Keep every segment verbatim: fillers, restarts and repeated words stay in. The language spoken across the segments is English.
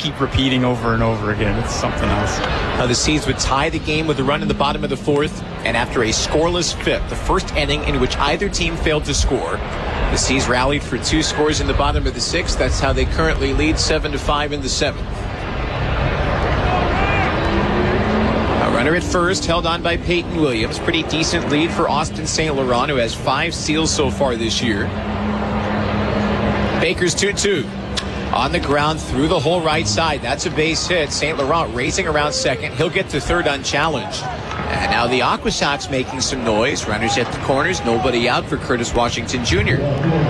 keep repeating over and over again. It's something else. Uh, the Seas would tie the game with a run in the bottom of the fourth, and after a scoreless fifth, the first inning in which either team failed to score, the Seas rallied for two scores in the bottom of the sixth. That's how they currently lead seven to five in the seventh. A runner at first, held on by Peyton Williams. Pretty decent lead for Austin Saint Laurent, who has five steals so far this year. Baker's two two. On the ground through the whole right side. That's a base hit. Saint Laurent racing around second. He'll get to third unchallenged. And now the Aqua Sox making some noise. Runners at the corners. Nobody out for Curtis Washington Junior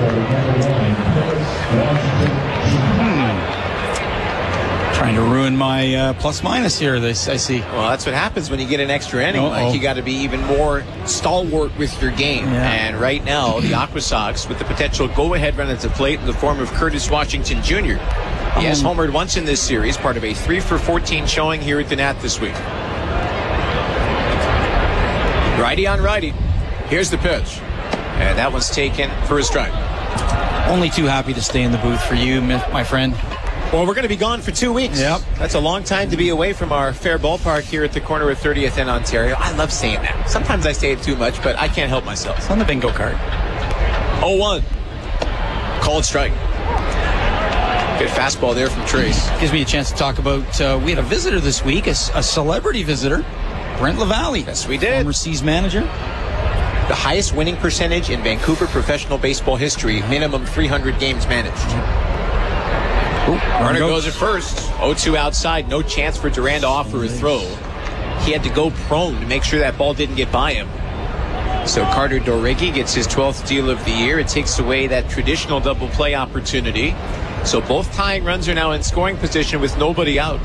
Trying to ruin my uh, plus minus here, this I see. Well, that's what happens when you get an extra inning. Uh-oh. Like, you got to be even more stalwart with your game. Yeah. And right now, the Aqua Sox with the potential go-ahead run at the plate in the form of Curtis Washington Junior He has homered once in this series, part of a three for fourteen showing here at the Nat this week. Righty on righty. Here's the pitch. And that one's taken for a strike. Only too happy to stay in the booth for you, my friend. Well, we're going to be gone for two weeks. Yep. That's a long time to be away from our fair ballpark here at the corner of thirtieth and Ontario. I love saying that. Sometimes I say it too much, but I can't help myself. It's on the bingo card. oh one. Called strike. Good fastball there from Trace. Gives me a chance to talk about, uh, we had a visitor this week, a, a celebrity visitor, Brent Lavalley. Yes, we did. Former Seas manager. The highest winning percentage in Vancouver professional baseball history, minimum three hundred games managed. Ooh, Runner goes at first. oh two outside. No chance for Duran to offer a throw. He had to go prone to make sure that ball didn't get by him. So Carter Dorighi gets his twelfth steal of the year. It takes away that traditional double play opportunity. So both tying runs are now in scoring position with nobody out.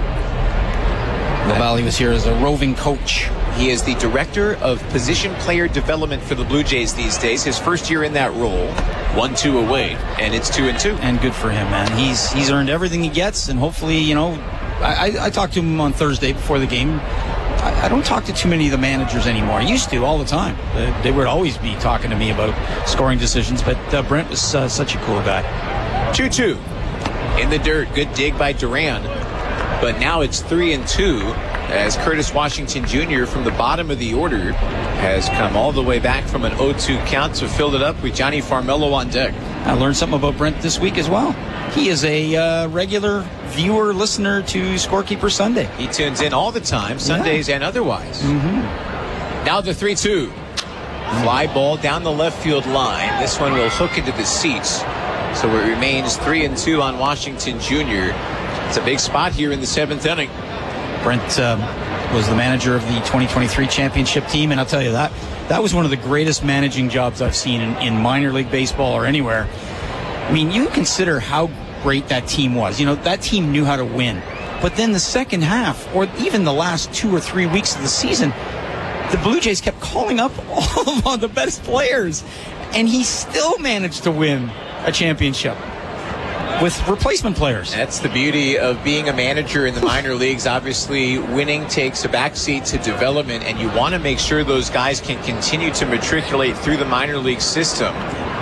Lavalley was here as a roving coach. He is the director of position player development for the Blue Jays these days. His first year in that role. one two away, and it's two and two. And good for him, man. He's he's earned everything he gets, and hopefully, you know, I, I, I talked to him on Thursday before the game. I, I don't talk to too many of the managers anymore. I used to all the time. They, they would always be talking to me about scoring decisions, but uh, Brent was uh, such a cool guy. two two. In the dirt. Good dig by Duran. But now it's three and two as Curtis Washington Junior from the bottom of the order has come all the way back from an oh two count to fill it up with Johnny Farmello on deck. I learned something about Brent this week as well. He is a uh, regular viewer, listener to Scorekeeper Sunday. He tunes in all the time, Sundays yeah. and otherwise. Mm-hmm. Now the three two. Fly ball down the left field line. This one will hook into the seats. So it remains three and two on Washington Junior It's a big spot here in the seventh inning. Brent um, was the manager of the twenty twenty-three championship team, and I'll tell you that that was one of the greatest managing jobs I've seen in, in minor league baseball or anywhere. I mean, you consider how great that team was. You know, that team knew how to win. But then the second half, or even the last two or three weeks of the season, the Blue Jays kept calling up all of the best players, and he still managed to win a championship with replacement players. That's the beauty of being a manager in the minor leagues. Obviously, winning takes a backseat to development, and you want to make sure those guys can continue to matriculate through the minor league system.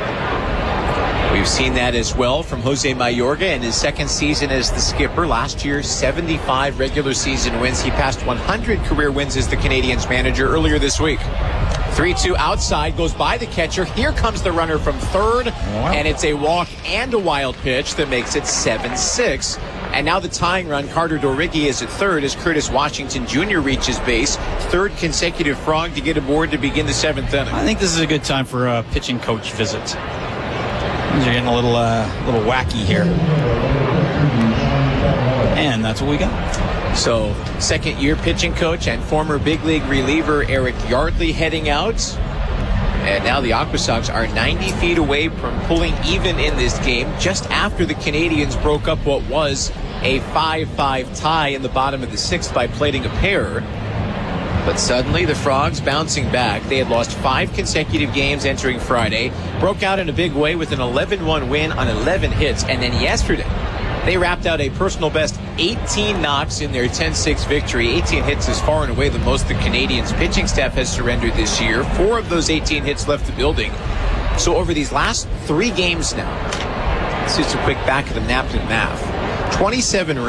We've seen that as well from Jose Mayorga in his second season as the skipper. Last year, seventy-five regular season wins. He passed one hundred career wins as the Canadiens manager earlier this week. three two outside, goes by the catcher. Here comes the runner from third, wow. and it's a walk and a wild pitch that makes it seven six. And now the tying run, Carter Dorighi is at third as Curtis Washington Junior reaches base. Third consecutive frog to get aboard to begin the seventh inning. I think this is a good time for a pitching coach visit. Things are getting a little, uh, little wacky here. And that's what we got. So, second-year pitching coach and former big league reliever Eric Yardley heading out. And now the Aqua Sox are ninety feet away from pulling even in this game just after the Canadiens broke up what was a five five tie in the bottom of the sixth by plating a pair. But suddenly the Frogs bouncing back. They had lost five consecutive games entering Friday, broke out in a big way with an eleven one win on eleven hits, and then yesterday they wrapped out a personal best eighteen knocks in their ten six victory. eighteen hits is far and away the most the Canadiens pitching staff has surrendered this year. Four of those eighteen hits left the building. So over these last three games now, this is a quick back of the napkin math. twenty-seven